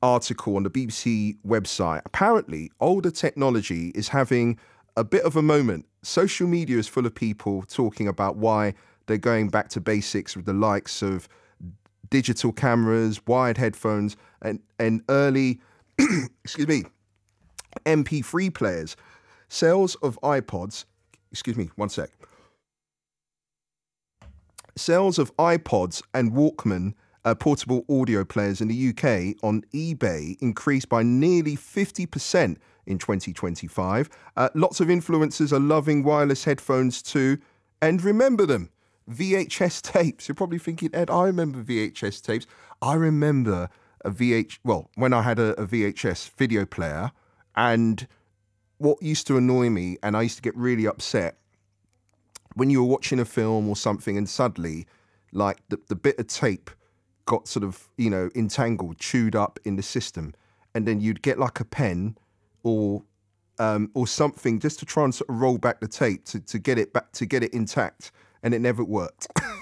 article on the BBC website. Apparently, older technology is having a bit of a moment. Social media is full of people talking about why they're going back to basics with the likes of digital cameras, wired headphones, and early, excuse me, MP3 players. Sales of iPods, excuse me, one sec. Sales of iPods and Walkman portable audio players in the UK on eBay increased by nearly 50% in 2025. Lots of influencers are loving wireless headphones too. And remember them, VHS tapes. You're probably thinking, Ed, I remember VHS tapes. I remember when I had a VHS video player, and what used to annoy me, and I used to get really upset, when you were watching a film or something and suddenly, like, the bit of tape got sort of, entangled, chewed up in the system, and then you'd get like a pen or something just to try and sort of roll back the tape to get it back, to get it intact, and it never worked.